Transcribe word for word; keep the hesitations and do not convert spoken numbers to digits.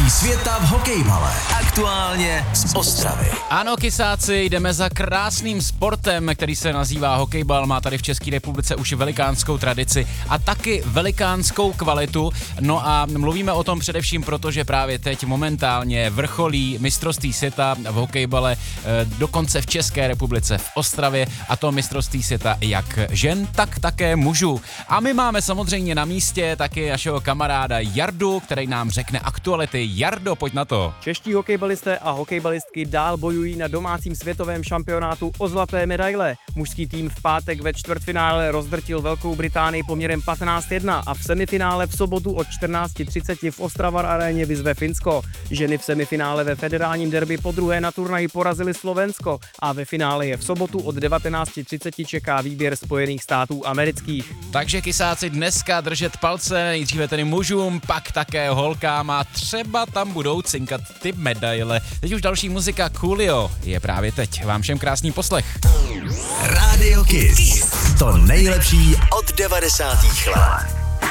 mistrovství světa v hokejbale. Aktuálně z Ostravy. Ano, kysáci, jdeme za krásným sportem, který se nazývá hokejbal. Má tady v České republice už velikánskou tradici a taky velikánskou kvalitu. No a mluvíme o tom především proto, že právě teď momentálně vrcholí mistrovství světa v hokejbale dokonce v České republice v Ostravě, a to mistrovství světa jak žen, tak také mužů. A my máme samozřejmě na místě taky našeho kamaráda Jardu, který nám řekne aktuality. Jardo, pojď na to. Čeští hokejbalisté a hokejbalistky dál bojují na domácím světovém šampionátu o zlaté medaile. Mužský tým v pátek ve čtvrtfinále rozdrtil Velkou Británii poměrem patnáct jedna a v semifinále v sobotu od čtrnáct třicet v Ostravar aréně vyzve Finsko. Ženy v semifinále ve federálním derby podruhé na turnaji porazily Slovensko a ve finále je v sobotu od devatenáct třicet čeká výběr Spojených států amerických. Takže kysáci, dneska držet palce, nejdříve tedy mužům, pak také holkám a třeba tam budou cinkat ty medaile. Teď už další muzika, Coolio je právě teď. Vám všem krásný poslech. Radio Kiss. To nejlepší od devadesátých let.